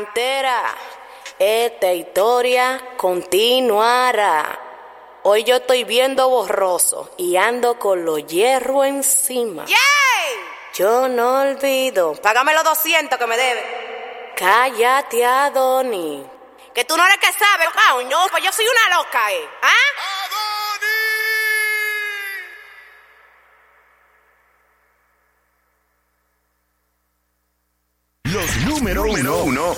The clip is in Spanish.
Pantera, esta historia continuará. Hoy yo estoy viendo borroso y ando con los hierros encima. ¡Yay! Yo no olvido. Págame los 200 que me debe. Cállate, Adonis. Que tú no eres que sabes. Ah, no, pues yo soy una loca, ¿Ah? Los número uno